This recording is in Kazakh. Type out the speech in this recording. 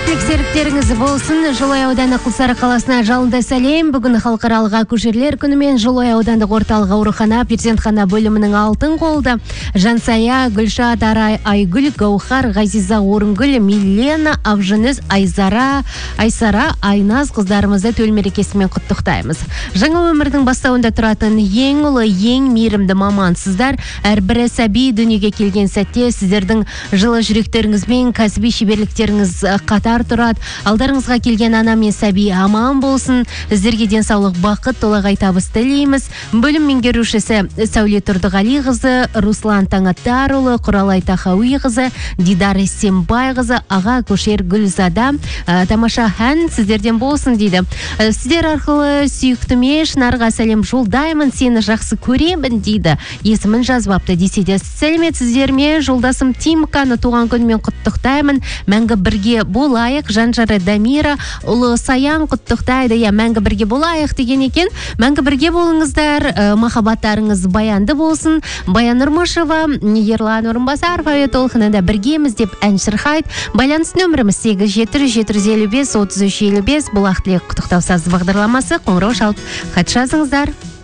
сәттілік серіктеріңіз болсын. Жылой ауданы Құлсары қаласына жалынды сәлем. Бүгін халықаралық акушерлер күнімен Жылой аудандық орталық аурухана перзентхана бөлімінің алтын қолды. Жансая, Гүлшат, Арай, Айгүл, Гаухар, Ғазиза, Орынгүл, Милена, Авжыныз, Айсара, Айназ қыздарымызды төл мерекесімен құттықтаймыз. Жаңа өмірдің бастауында тұратын ең ұлы, ең мейірімді мамансыздар. Әрбірі сәби дүниеге келген сәтте сіздердің жылы жүректеріңізбен кәсіби шеберліктеріңіз қатар тұрады. Алдарыңызға келген ана мен сәби аман болсын. Сіздерге денсаулық, бақыт, толағай табыс тілейміз. Бөлім меңгерушісі Сәуле Тұрдығали қызы, Руслан Таңаттарұлы, Құралай Тахауи қызы, Дидар Сембай қызы, аға көшер Гүлзада. Тамаша хан сіздерден болсын дейді. Сіздер арқылы сүйіктіме Шынарға сәлем жолдаймын, сені жақсы көремін дейді. Есімін жазбапты десе де сәлеметсіздер ме? Жолдасым Тимканы туған күнімен құттықтаймын. Мәңгі бірге болайық. Жанжары Дамира ұлы Саян құттықтайды. Мәңгі бірге болайық деген екен. Мәңгі бірге болыңыздар. Махаббаттарыңыз баянды болсын. Баян Нұрмышева, Ерлан Орынбасаров әуе толқынында біргеміз деп ән шырқайды. Байланыс нөміріміз 8-755-3355. Бұл ақтілек құттықтау сазды бағдарламасы. Қоңырау шалып хат жазыңыздар.